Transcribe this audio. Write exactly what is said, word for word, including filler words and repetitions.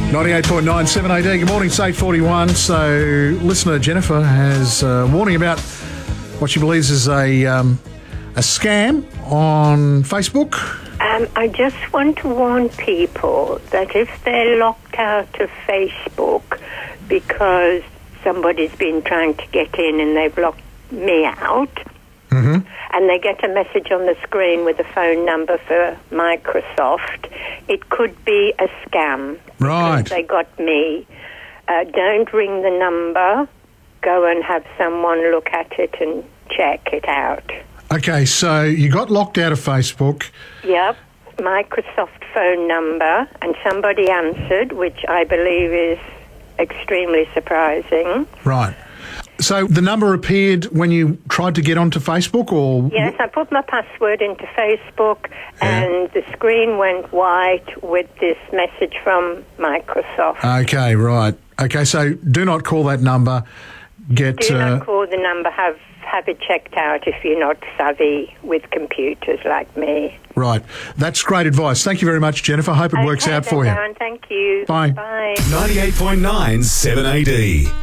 ninety-eight point nine, seven A D. Good morning, it's eight forty-one. So, listener Jennifer has a warning about what she believes is a um, a scam on Facebook. Um, I just want to warn people that if they're locked out of Facebook because somebody's been trying to get in and they've locked me out, Mm-hmm. and they get a message on the screen with a phone number for Microsoft, it could be a scam. Right. They got me. Uh, don't ring the number. Go and have someone look at it and check it out. Okay, so you got locked out of Facebook. Yep. Microsoft phone number, and somebody answered, which I believe is extremely surprising. Right. So the number appeared when you tried to get onto Facebook, or...? Yes, I put my password into Facebook, Yeah. and the screen went white with this message from Microsoft. Okay, right. Okay, so do not call that number. Get... Do uh, not call the number. Have have it checked out if you're not savvy with computers like me. Right. That's great advice. Thank you very much, Jennifer. Hope it works Okay, out for you. Darren, thank you. Bye. Bye. ninety-eight point nine, seven A D.